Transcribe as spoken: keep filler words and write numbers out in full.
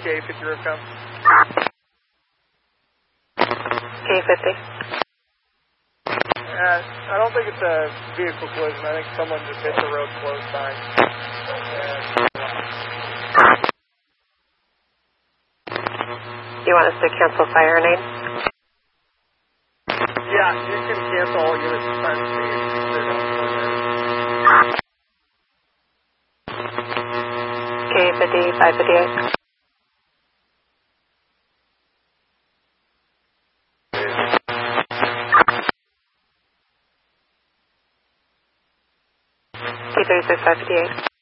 K fifty Ripcom. K fifty. Uh, I don't think it's a vehicle collision. I think someone just hit the road close by. You want us to cancel fire name? Yeah, you can cancel all units and try to see if they're going to K fifty, five fifty-eight. T thirty-six, five fifty-eight.